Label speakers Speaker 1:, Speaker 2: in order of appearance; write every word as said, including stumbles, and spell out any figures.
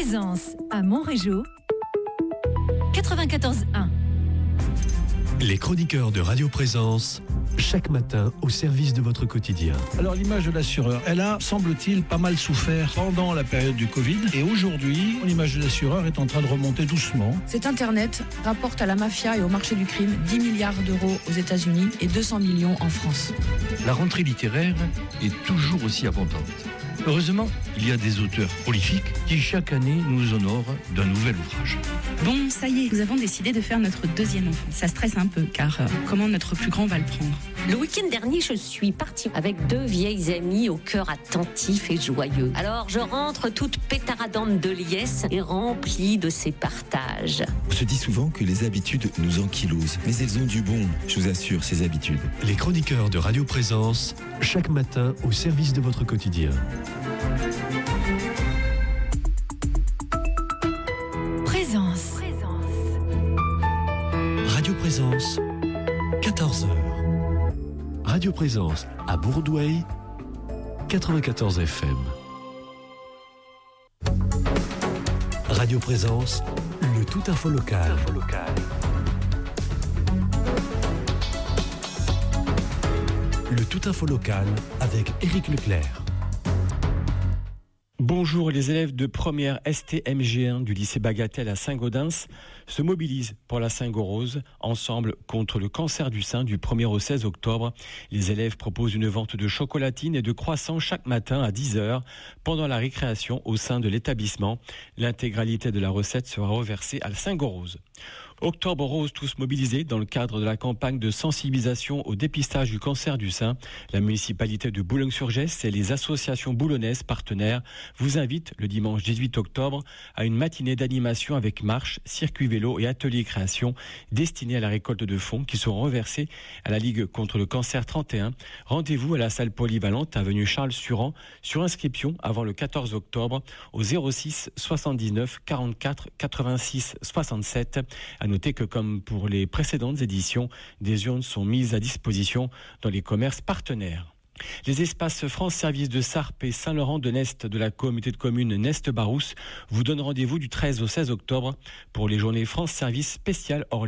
Speaker 1: Présence à Montrégeau, quatre-vingt-quatorze un.
Speaker 2: Les chroniqueurs de Radio Présence, chaque matin au service de votre quotidien.
Speaker 3: Alors l'image de l'assureur, elle a, semble-t-il, pas mal souffert pendant la période du Covid. Et aujourd'hui, l'image de l'assureur est en train de remonter doucement.
Speaker 4: Cet Internet rapporte à la mafia et au marché du crime dix milliards d'euros aux États-Unis et deux cents millions en France.
Speaker 5: La rentrée littéraire est toujours aussi abondante. Heureusement, il y a des auteurs prolifiques qui chaque année nous honorent d'un nouvel ouvrage.
Speaker 6: Bon, ça y est, nous avons décidé de faire notre deuxième enfant. Ça stresse un peu, car euh, comment notre plus grand va le prendre ?
Speaker 7: Le week-end dernier, je suis partie avec deux vieilles amies au cœur attentif et joyeux. Alors, je rentre toute pétaradante de liesse et remplie de ces partages.
Speaker 8: On se dit souvent que les habitudes nous ankylosent, mais elles ont du bon, je vous assure, ces habitudes.
Speaker 2: Les chroniqueurs de Radio Présence, chaque matin au service de votre quotidien.
Speaker 1: Présence.
Speaker 2: Radio Présence, quatorze heures. Radio Présence à Bourdoueil, quatre-vingt-quatorze F M. Radio Présence, le tout info local. Le tout info local avec Éric Leclerc.
Speaker 9: Bonjour, les élèves de première S T M G un du lycée Bagatelle à Saint-Gaudens se mobilisent pour la Saint-Gorose, ensemble contre le cancer du sein du premier au seize octobre. Les élèves proposent une vente de chocolatines et de croissants chaque matin à dix heures pendant la récréation au sein de l'établissement. L'intégralité de la recette sera reversée à la Saint-Gorose. Octobre Rose, tous mobilisés dans le cadre de la campagne de sensibilisation au dépistage du cancer du sein. La municipalité de Boulogne-sur-Gesse et les associations boulonnaises partenaires vous invitent le dimanche dix-huit octobre à une matinée d'animation avec marche, circuit vélo et atelier création destinés à la récolte de fonds qui seront reversés à la Ligue contre le cancer trente et un. Rendez-vous à la salle polyvalente avenue Charles-Suran sur inscription avant le quatorze octobre au zéro six soixante-dix-neuf quarante-quatre quatre-vingt-six soixante-sept. À noter que comme pour les précédentes éditions, des urnes sont mises à disposition dans les commerces partenaires. Les espaces France Service de Sarp et Saint-Laurent-de-Nest de la communauté de communes Nest-Barousse vous donnent rendez-vous du treize au seize octobre pour les journées France Service spéciales hors